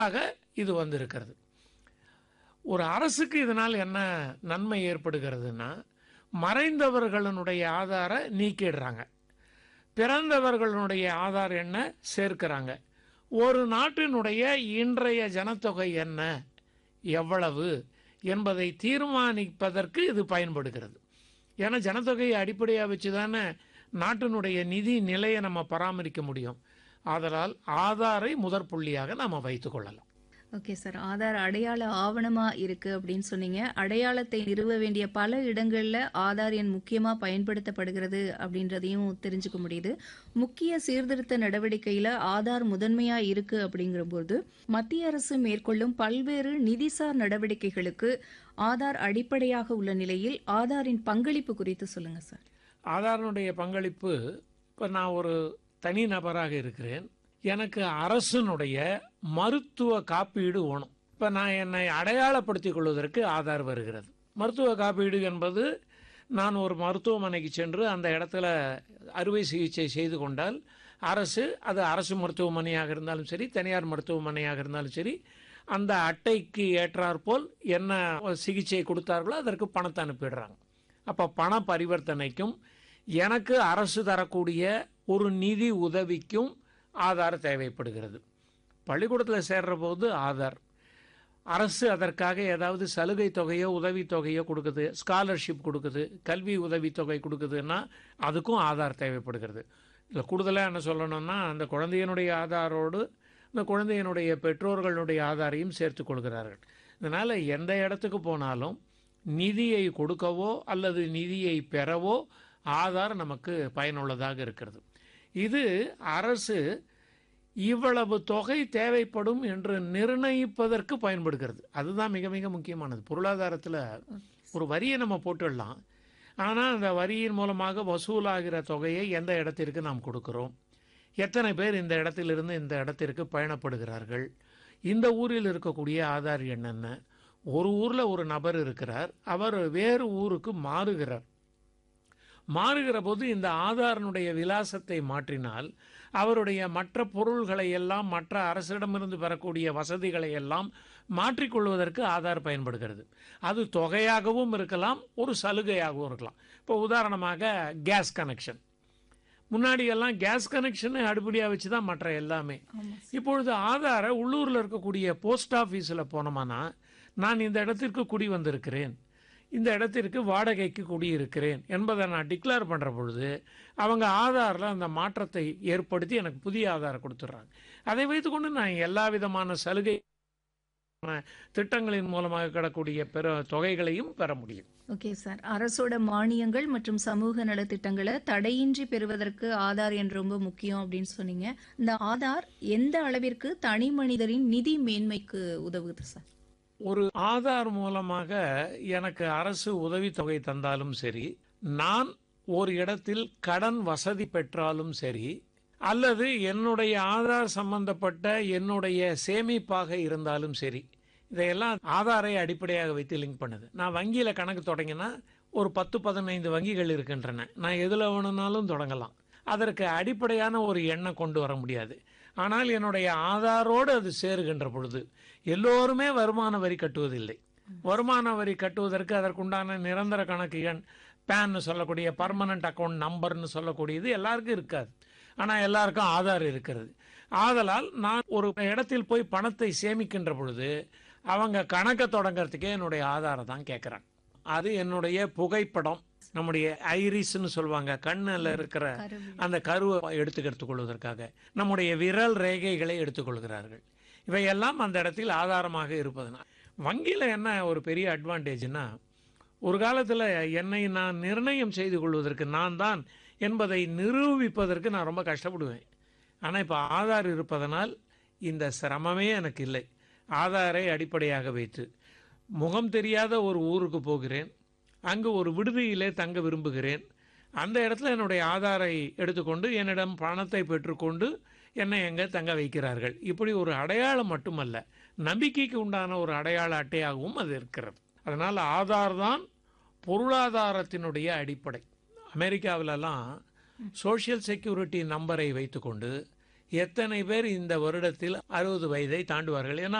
இது வந்திருக்கிறது. ஒரு அரசுக்கு இதனால் என்ன நன்மை ஏற்படுகிறதுனா, மறைந்தவர்களுடைய ஆதார நீக்கிடுறாங்க, பிறந்தவர்களுடைய ஆதார் எண்ண சேர்க்கிறாங்க. ஒரு நாட்டினுடைய இன்றைய ஜனத்தொகை என்ன, எவ்வளவு என்பதை தீர்மானிப்பதற்கு இது பயன்படுகிறது. ஏன்னா ஜனத்தொகையை அடிப்படையாக வச்சு தானே நாட்டினுடைய நிதி நிலையை நம்ம பராமரிக்க முடியும். ஆதலால் ஆதாரை முதற் புள்ளியாக நாம் வைத்துக் கொள்ளலாம். ஓகே சார், ஆதார் அடையாள ஆவணமா இருக்கு அப்படின்னு சொன்னீங்க. அடையாளத்தை நிறுவ வேண்டிய பல இடங்கள்ல ஆதார் எண் முக்கியமா பயன்படுத்தப்படுகிறது அப்படின்றதையும் தெரிஞ்சுக்க முடியுது. முக்கிய சீர்திருத்த நடவடிக்கையில ஆதார் முதன்மையா இருக்கு அப்படிங்கிறபோது மத்திய அரசு மேற்கொள்ளும் பல்வேறு நிதிசார் நடவடிக்கைகளுக்கு ஆதார் அடிப்படையாக உள்ள நிலையில் ஆதாரின் பங்களிப்பு குறித்து சொல்லுங்க சார். ஆதாரனுடைய பங்களிப்பு, இப்போ நான் ஒரு தனி நபராக இருக்கிறேன், எனக்கு அரசனுடைய மருத்துவ காப்பீடு வேணும். இப்போ நான் என்னை அடையாளப்படுத்திக் கொள்வதற்கு ஆதார் வருகிறது. மருத்துவ காப்பீடு என்பது, நான் ஒரு மருத்துவமனைக்கு சென்று அந்த இடத்துல அறுவை சிகிச்சை செய்து கொண்டால் அரசு, அது அரசு மருத்துவமனையாக இருந்தாலும் சரி, தனியார் மருத்துவமனையாக இருந்தாலும் சரி, அந்த அட்டைக்கு ஏற்றாற்போல் என்ன சிகிச்சை கொடுத்தார்களோ அதற்கு பணத்தை அனுப்பிடுறாங்க. அப்போ பண பரிவர்த்தனைக்கும் எனக்கு அரசு தரக்கூடிய ஒரு நிதி உதவிக்கும் ஆதார் தேவைப்படுகிறது. பள்ளிக்கூடத்தில் சேர்ற போது ஆதார், அரசு அதற்காக ஏதாவது சலுகை தொகையோ உதவி தொகையோ கொடுக்குது, ஸ்காலர்ஷிப் கொடுக்குது, கல்வி உதவித்தொகை கொடுக்குதுன்னா அதுக்கும் ஆதார் தேவைப்படுகிறது. இதில் கூடுதலாக என்ன சொல்லணும்னா, அந்த குழந்தையினுடைய ஆதாரோடு இந்த குழந்தையினுடைய பெற்றோர்களுடைய ஆதாரையும் சேர்த்து கொள்கிறார்கள். இதனால் எந்த இடத்துக்கு போனாலும் நிதியை கொடுக்கவோ அல்லது நிதியை பெறவோ ஆதார் நமக்கு பயனுள்ளதாக இருக்கிறது. இது அரசு இவ்வளவு தொகை தேவைப்படும் என்று நிர்ணயிப்பதற்கு பயன்படுகிறது. அதுதான் மிக மிக முக்கியமானது. பொருளாதாரத்தில் ஒரு வரியை நம்ம போட்டுடலாம், ஆனால் அந்த வரியின் மூலமாக வசூலாகிற தொகையை எந்த இடத்திற்கு நாம் கொடுக்கிறோம், எத்தனை பேர் இந்த இடத்திலிருந்து இந்த இடத்திற்கு பயணப்படுகிறார்கள், இந்த ஊரில் இருக்கக்கூடிய ஆதார் எண் என்ன, ஒரு ஊரில் ஒரு நபர் இருக்கிறார், அவர் வேறு ஊருக்கு மாறுகிற போது இந்த ஆதாரனுடைய விலாசத்தை மாற்றினால் அவருடைய மற்ற பொருள்களை எல்லாம், மற்ற அரசிடமிருந்து பெறக்கூடிய வசதிகளை எல்லாம் மாற்றிக்கொள்வதற்கு ஆதார் பயன்படுகிறது. அது தொகையாகவும் இருக்கலாம், ஒரு சலுகையாகவும் இருக்கலாம். இப்போ உதாரணமாக கேஸ் கனெக்ஷன், முன்னாடி எல்லாம் கேஸ் கனெக்ஷன் அடிப்படையாக வச்சு தான் மற்ற எல்லாமே. இப்பொழுது ஆதாரை உள்ளூரில் இருக்கக்கூடிய போஸ்ட் ஆஃபீஸில் போனோம்னா, நான் இந்த இடத்திற்கு குடி வந்திருக்கிறேன், இந்த இடத்திற்கு வாடகைக்கு குடியிருக்கிறேன் என்பதை நான் டிக்ளேர் பண்ணுற பொழுது அவங்க ஆதாரில் அந்த மாற்றத்தை ஏற்படுத்தி எனக்கு புதிய ஆதாரம் கொடுத்துட்றாங்க. அதை வைத்துக்கொண்டு நான் எல்லா விதமான சலுகை திட்டங்களின் மூலமாக கிடக்கூடிய தொகைகளையும் பெற முடியும். ஓகே சார், அரசோட மானியங்கள் மற்றும் சமூக நலத்திட்டங்களை தடையின்றி பெறுவதற்கு ஆதார் எண் ரொம்ப முக்கியம் அப்படின்னு சொன்னீங்க. இந்த ஆதார் எந்த அளவிற்கு தனி மனிதரின் நிதி மேன்மைக்கு உதவுது சார்? ஒரு ஆதார் மூலமாக எனக்கு அரசு உதவித்தொகை தந்தாலும் சரி, நான் ஒரு இடத்தில் கடன் வசதி பெற்றாலும் சரி, அல்லது என்னுடைய ஆதார் சம்பந்தப்பட்ட என்னுடைய சேமிப்பாக இருந்தாலும் சரி, இதையெல்லாம் ஆதாரை அடிப்படையாக வைத்து லிங்க் பண்ணுது. நான் வங்கியில் கணக்கு தொடங்கினா ஒரு 10-15 வங்கிகள் இருக்கின்றன, நான் எதில் வேணும்னாலும் தொடங்கலாம். அதற்கு அடிப்படையான ஒரு எண்ணை கொண்டு வர முடியாது. ஆனால் என்னுடைய ஆதாரோடு அது சேருகின்ற பொழுது எல்லோருமே வருமான வரி கட்டுவதில்லை. வருமான வரி கட்டுவதற்கு அதற்குண்டான நிரந்தர கணக்கு எண், பேன் சொல்லக்கூடிய பர்மனன்ட் அக்கௌண்ட் நம்பர்னு சொல்லக்கூடியது எல்லாருக்கும் இருக்காது. ஆனால் எல்லாருக்கும் ஆதார் இருக்கிறது. ஆதலால் நான் ஒரு இடத்தில் போய் பணத்தை சேமிக்கின்ற பொழுது அவங்க கணக்கை தொடங்கிறதுக்கே என்னுடைய ஆதாரம் தான் கேட்குறாங்க. அது என்னுடைய புகைப்படம், நம்முடைய ஐரிஸ்ன்னு சொல்லுவாங்க, கண்ணில் இருக்கிற அந்த கருவை எடுத்துக் கொள்வதற்காக நம்முடைய விரல் ரேகைகளை எடுத்துக்கொள்கிறார்கள். இவையெல்லாம் அந்த இடத்தில் ஆதாரமாக இருப்பதுனால் வங்கியில் என்ன ஒரு பெரிய அட்வான்டேஜ்னா, ஒரு காலத்தில் என்னை நான் நிர்ணயம் செய்து கொள்வதற்கு, நான் தான் என்பதை நிரூபிப்பதற்கு நான் ரொம்ப கஷ்டப்படுவேன். ஆனால் இப்போ ஆதார் இருப்பதனால் இந்த சிரமமே எனக்கு இல்லை. ஆதாரை அடிப்படையாக வைத்து முகம் தெரியாத ஒரு ஊருக்கு போகிறேன், அங்கு ஒரு விடுதியிலே தங்க விரும்புகிறேன், அந்த இடத்துல என்னுடைய ஆதாரை எடுத்துக்கொண்டு என்னிடம் பணத்தை பெற்றுக்கொண்டு என்னை எங்கே தங்க வைக்கிறார்கள். இப்படி ஒரு அடையாளம் மட்டுமல்ல, நம்பிக்கைக்கு உண்டான ஒரு அடையாள அட்டையாகவும் அது இருக்கிறது. அதனால் ஆதார் தான் பொருளாதாரத்தினுடைய அடிப்படை. அமெரிக்காவிலலாம் சோஷியல் செக்யூரிட்டி நம்பரை வைத்துக்கொண்டு எத்தனை பேர் இந்த வருடத்தில் 60 வயதை தாண்டுவார்கள்? ஏன்னா